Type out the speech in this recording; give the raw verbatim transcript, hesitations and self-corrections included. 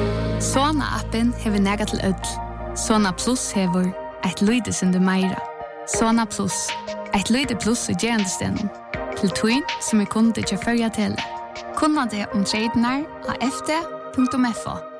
Sona-appen hever nega til ødel. Sona Plus hever et lydesende meira. Sona Plus, et lyde plus i gerandestenen. Til tøyen som er kunde til førja til. Kunna det om tredjenar av f d punktum f o.